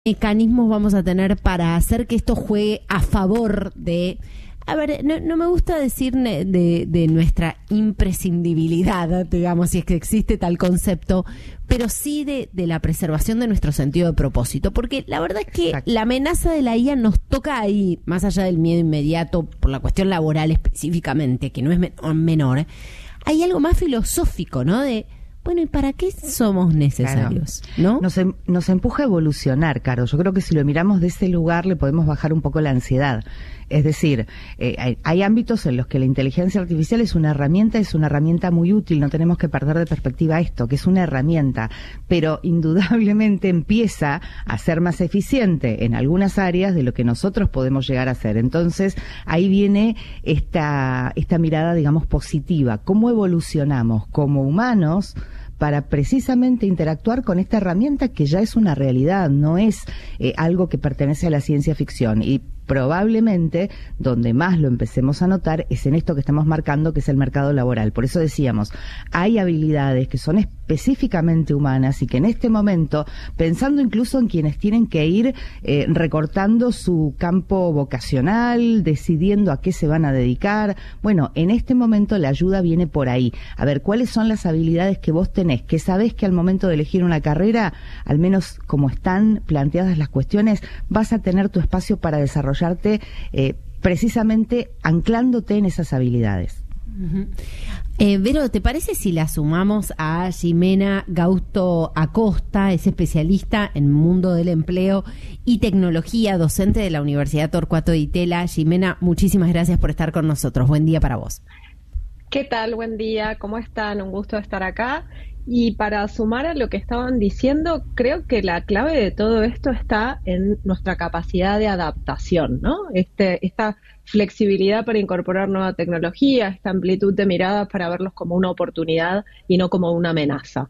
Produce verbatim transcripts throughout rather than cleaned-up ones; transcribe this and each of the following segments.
mecanismos vamos a tener para hacer que esto juegue a favor de... A ver, no, no me gusta decir de, de nuestra imprescindibilidad, digamos, si es que existe tal concepto, pero sí de, de la preservación de nuestro sentido de propósito, porque la verdad es que Exacto. la amenaza de la I A nos toca ahí, más allá del miedo inmediato, por la cuestión laboral específicamente, que no es menor, hay algo más filosófico, ¿no? De, bueno, ¿y para qué somos necesarios? Claro. ¿No? Nos, em, nos empuja a evolucionar, Caro. Yo creo que si lo miramos de ese lugar le podemos bajar un poco la ansiedad. Es decir, eh, hay, hay ámbitos en los que la inteligencia artificial es una herramienta, es una herramienta muy útil, no tenemos que perder de perspectiva esto, que es una herramienta, pero indudablemente empieza a ser más eficiente en algunas áreas de lo que nosotros podemos llegar a hacer. Entonces, ahí viene esta, esta mirada, digamos, positiva. ¿Cómo evolucionamos como humanos para precisamente interactuar con esta herramienta que ya es una realidad, no es eh, algo que pertenece a la ciencia ficción? Y probablemente donde más lo empecemos a notar es en esto que estamos marcando, que es el mercado laboral. Por eso decíamos, hay habilidades que son específicamente humanas y que en este momento, pensando incluso en quienes tienen que ir eh, recortando su campo vocacional, decidiendo a qué se van a dedicar, bueno, en este momento la ayuda viene por ahí. A ver, ¿cuáles son las habilidades que vos tenés? Que sabés que al momento de elegir una carrera, al menos como están planteadas las cuestiones, vas a tener tu espacio para desarrollar Eh, precisamente anclándote en esas habilidades. Uh-huh. Eh, Vero, ¿te parece si la sumamos a Ximena Gausto Acosta? Es especialista en mundo del empleo y tecnología, docente de la Universidad Torcuato Di Tella. Ximena, muchísimas gracias por estar con nosotros. Buen día para vos. ¿Qué tal? Buen día. ¿Cómo están? Un gusto estar acá. Y para sumar a lo que estaban diciendo, creo que la clave de todo esto está en nuestra capacidad de adaptación, ¿no? Este, esta flexibilidad para incorporar nueva tecnología, esta amplitud de miradas para verlos como una oportunidad y no como una amenaza.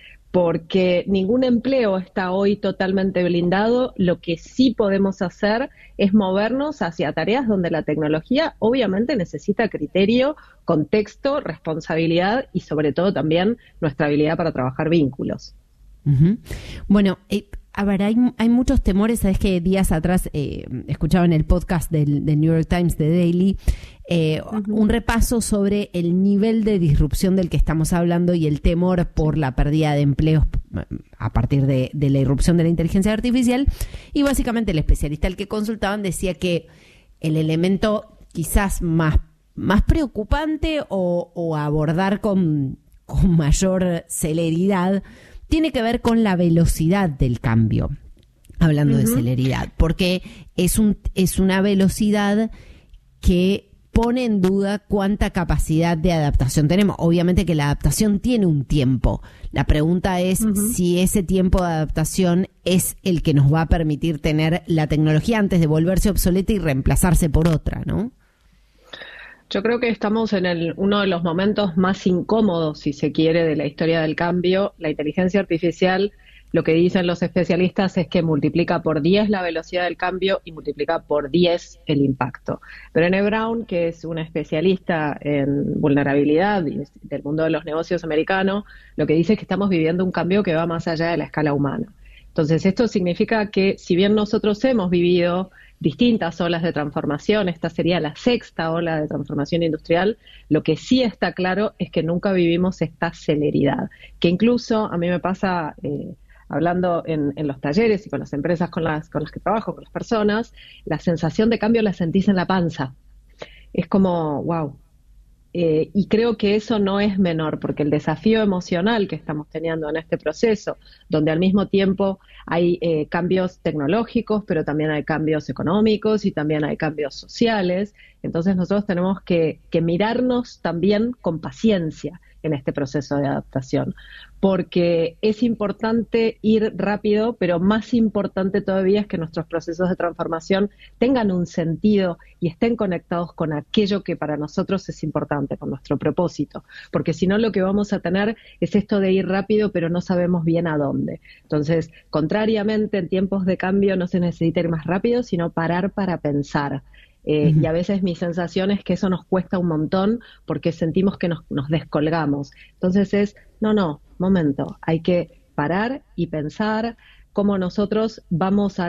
Porque ningún empleo está hoy totalmente blindado. Lo que sí podemos hacer es movernos hacia tareas donde la tecnología obviamente necesita criterio, contexto, responsabilidad y sobre todo también nuestra habilidad para trabajar vínculos. Uh-huh. Bueno, eh, a ver, hay, hay muchos temores. Sabes que días atrás eh, escuchaba en el podcast del, del New York Times, de Daily, eh, uh-huh. un repaso sobre el nivel de disrupción del que estamos hablando y el temor por la pérdida de empleos a partir de, de la irrupción de la inteligencia artificial. Y básicamente el especialista al que consultaban decía que el elemento quizás más, más preocupante o, o abordar con, con mayor celeridad tiene que ver con la velocidad del cambio, hablando uh-huh. de celeridad, porque es un es una velocidad que pone en duda cuánta capacidad de adaptación tenemos. Obviamente que la adaptación tiene un tiempo. La pregunta es uh-huh. si ese tiempo de adaptación es el que nos va a permitir tener la tecnología antes de volverse obsoleta y reemplazarse por otra, ¿no? Yo creo que estamos en el, uno de los momentos más incómodos, si se quiere, de la historia del cambio. La inteligencia artificial, lo que dicen los especialistas es que multiplica por diez la velocidad del cambio y multiplica por diez el impacto. Brené Brown, que es una especialista en vulnerabilidad y del mundo de los negocios americanos, lo que dice es que estamos viviendo un cambio que va más allá de la escala humana. Entonces, esto significa que si bien nosotros hemos vivido distintas olas de transformación, esta sería la sexta ola de transformación industrial, lo que sí está claro es que nunca vivimos esta celeridad, que incluso a mí me pasa, eh, hablando en, en los talleres y con las empresas con las, con las que trabajo, con las personas, la sensación de cambio la sentís en la panza. Es como, wow. Eh, y creo que eso no es menor, porque el desafío emocional que estamos teniendo en este proceso, donde al mismo tiempo hay eh, cambios tecnológicos, pero también hay cambios económicos y también hay cambios sociales, entonces nosotros tenemos que, que mirarnos también con paciencia en este proceso de adaptación, porque es importante ir rápido, pero más importante todavía es que nuestros procesos de transformación tengan un sentido y estén conectados con aquello que para nosotros es importante, con nuestro propósito, porque si no lo que vamos a tener es esto de ir rápido, pero no sabemos bien a dónde. Entonces, contrariamente, en tiempos de cambio no se necesita ir más rápido, sino parar para pensar. Eh, uh-huh. Y a veces mi sensación es que eso nos cuesta un montón porque sentimos que nos, nos descolgamos. Entonces es, no, no, momento, hay que parar y pensar cómo nosotros vamos a